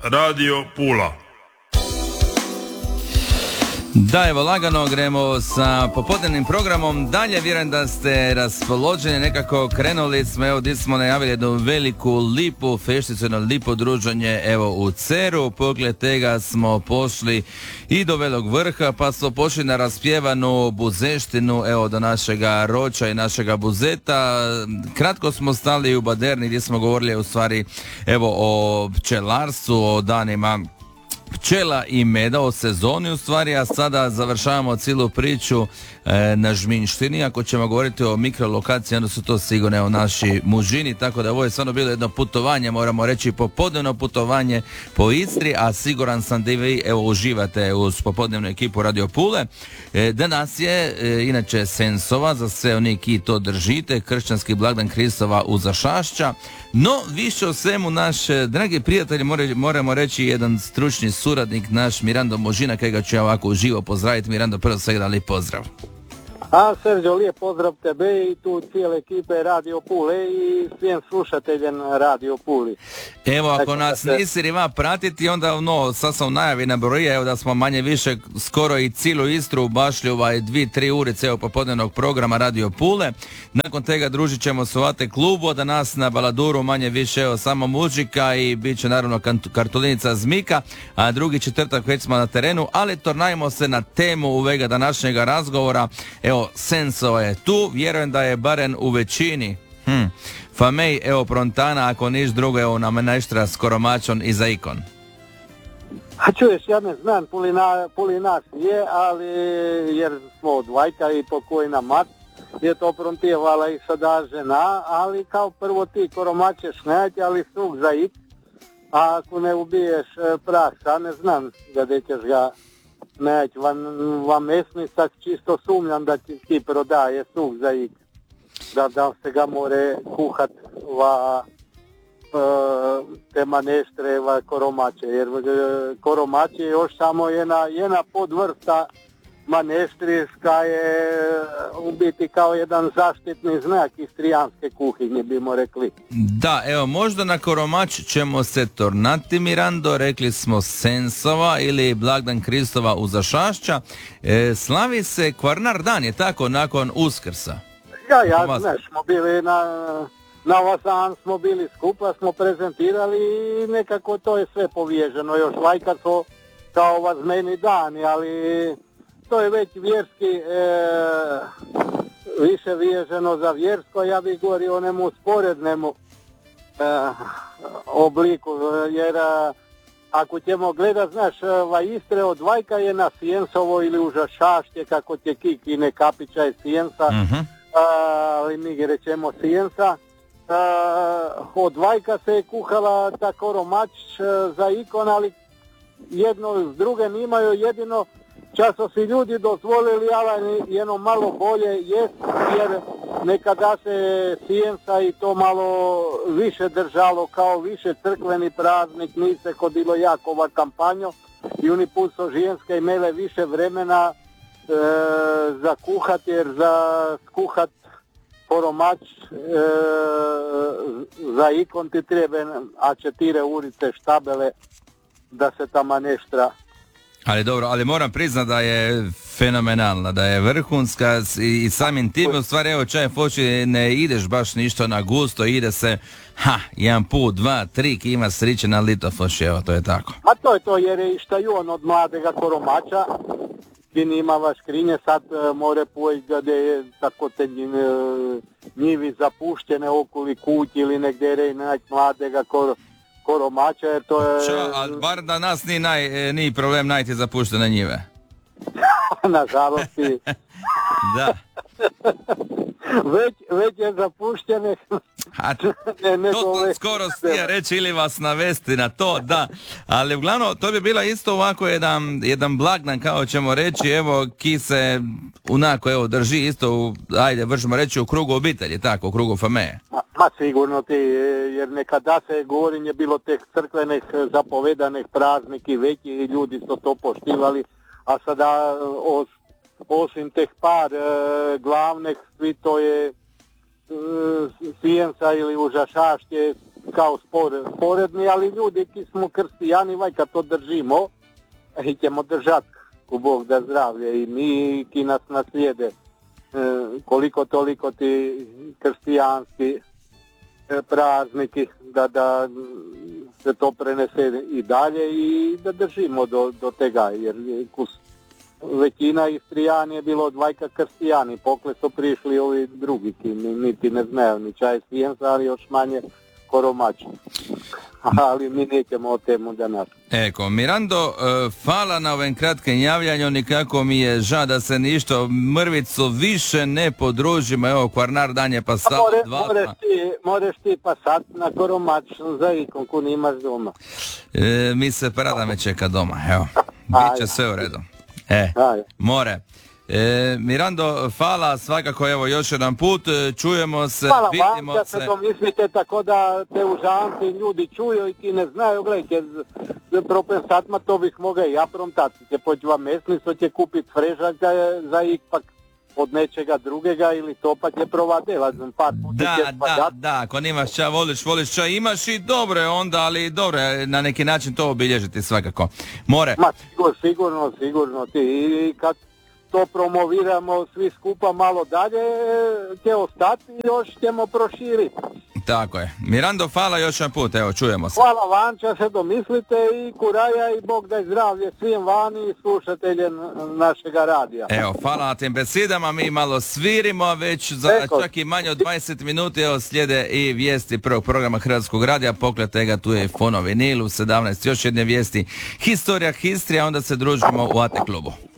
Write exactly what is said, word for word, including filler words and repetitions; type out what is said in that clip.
Radio Pula. Da, evo lagano gremo sa popodnevnim programom. Dalje vjerujem da ste raspoloženi, nekako krenuli smo, evo gdje smo najavili jednu veliku lipu, fešticu, jedno lipo druženje evo u Ceru. Pogled tega smo pošli i do Velog Vrha, pa smo pošli na raspjevanu buzeštinu, evo do našega Roča i našega Buzeta. Kratko smo stali u Baderni gdje smo govorili u stvari evo o pčelarstvu, o danima pčela i meda, o sezoni u stvari, a sada završavamo cijelu priču e, na Žminštini. Ako ćemo govoriti o mikrolokaciji, onda su to sigurno evo, naši mužini, tako da ovo je stvarno bilo jedno putovanje, moramo reći popodnevno putovanje po Istri, a siguran sam da vi evo uživate uz popodnevnu ekipu Radio Pule. E, danas je e, inače Sensova, za sve oni ki to držite, kršćanski blagdan Kristova uzašašća, no više o svemu naš e, dragi prijatelji, more, moramo reći jedan stručni suradnik naš Mirando Možina, kojega ću ja ovako uživo pozdraviti. Mirando, prvo svega da lijep pozdrav. A Sergio, lijep pozdrav tebe i tu cijele ekipe Radio Pule i svim slušateljem Radio Puli. Evo, ako Tako nas se... nisi riva pratiti, onda no, sad sam u najavi na broji, evo da smo manje više skoro i cijelu Istru bašli ovaj dvi, tri urice evo popodnevnog programa Radio Pule. Nakon tega družit ćemo se u A T klubu, da nas na Baladuru manje više evo samo muzika i bit će naravno kartulinica Zmika, a drugi četvrtak već smo na terenu, ali tornajmo se na temu uvega današnjega razgovora. Evo, Sensova je tu, vjerujem da je barem u većini hm, famej, evo prontana, ako niš drugo, evo nam neštra s koromačom i za ikon. A čuješ, ja ne znam, Pulina, Pulinas je, ali jer smo od Vajka i pokojna mat je to prontjevala i sada žena, ali kao prvo ti koromačeš neći, ali suk za ik, a ako ne ubiješ prasa, ne znam da ćeš ga neći, vam, vam esmisak čisto sumnjam da ti, ti prodaje suk za ik, da, da se ga more kuhat va te maneštre va koromače, jer koromače je još samo jedna, jedna podvrsta maneštrijska je u biti kao jedan zaštitni znak istrijanske kuhinje, bimo rekli. Da, evo, možda na koromač ćemo se tornati, Mirando, rekli smo Sensova ili blagdan Kristova uzašašća. E, slavi se Kvarnar dan, je tako, nakon Uskrsa? Ja, ja, znaš, smo bili na... Na Vasan smo bili skupa, smo prezentirali i nekako to je sve povježeno. Još lajka su kao vazmeni dani, ali to je već vjerski, e, više vježeno za vjersko, ja bih govorio o nemu sporednemu e, obliku, jer a, ako ćemo gledat, znaš, va Istre od Vajka je na Sijensovo ili užašašće, kako će kiki ne kapića je Sijensa, uh-huh. ali mi rećemo Sijensa. Uh, od Vajka se je kuhala ta koromač uh, za ikon, ali jedno s druge nimaju, jedino často si ljudi dozvolili, ali jedno malo bolje jest, jer nekada se Sijensa i to malo više držalo kao više crkveni praznik, nije se hodilo jakova kampanjo i oni put su ženske imele više vremena uh, za kuhat, jer za skuhat koromač e, za ikon ti treba a četire urice štabele da se tamo neštra. Ali dobro, ali moram priznat da je fenomenalna, da je vrhunska i, i samim tim u stvari evo čaj foči ne ideš baš ništa na gusto, ide se ha, jedan put, dva, tri ki ima sriće na litofoši, evo to je tako. A to je to jer je ištajun od mladega koromača, ki nimava škrinje, sad uh, more pojeć gdje je tako te uh, njivi zapuštene okoli kući ili negdje rej naći mladega kor, koromača, jer to je... Čo, ali bar da nas nije, naj, nije problem najti zapuštene njive. Nažalost i... Da. već, već je zapuštene. A ne, ne to sam skoro stija reći ili vas navesti na to, da. Ali uglavnom, to bi bila isto ovako jedan, jedan blagdan, kao ćemo reći, evo, ki se unako, evo, drži isto, u, ajde, vršimo reći, u krugu obitelji, tako, u krugu fameje. Ma, ma sigurno ti, jer nekada se govorim je bilo teh crkvenih zapovedanih prazniki veći i ljudi su to poštivali, a sada os, osim teh par e, glavnih, svi to je Sijensa ili užašašće, kao spored, sporedni, ali ljudi ki smo krstijani, vaj kad to držimo, i ćemo držati ku Bog da zdravlje i mi ki nas naslijede, e, koliko toliko ti krstijanski e, prazniki, da, da se to prenese i dalje i da držimo do, do tega, jer kus, većina Istrijani je bilo dvajka krstijani, pokle su prišli ovi drugi, ki niti ne znaju ni čaj svijenca, ali još manje koromači. Ali mi nećemo o temu danas. Eko, Mirando, hvala na ovem kratkem javljanju, nikako mi je ža da se ništo mrvicu više ne podružimo, evo Kvarnar dan je pa sad More, dva. Moreš ti, moreš ti pa sad na koromač za ikom ko nimaš doma. E, mi se prada me čeka doma, evo, bit će sve u redu. E, Aj. more. E, Mirando, hvala svakako, evo još jedan put, čujemo se, Hvala vidimo vam, da se. se domislite tako da te užanci ljudi čuju i ti ne znaju, gledajte, propensatma to bih mogao i ja promtati, će poći vam mesnico, će kupit frežaka za ipak od nečega drugega ili to pa će provadela za par puta Da, će da, spadat. da, ako nemaš ča, voliš, voliš ča, imaš i dobro je onda, ali dobro je na neki način to obilježiti svakako. More. Ma sigurno, sigurno, sigurno ti i kad to promoviramo svi skupa malo dalje, će ostati i još ćemo proširiti. Tako je. Mirando, hvala još jedan put, evo, čujemo se. Hvala vam, ča se domislite i kuraja i Bog daj zdravlje svim vani i slušatelje našega radija. Evo, hvala na tim besedama, mi malo svirimo, a već za Eko. čak i manje od dvadeset minuta, evo, slijede i vijesti prvog programa Hrvatskog radija, pokljete ga, tu je Fono vinil u sedamnaest, još jedne vijesti, Historija Histrija, onda se družimo u A T klubu.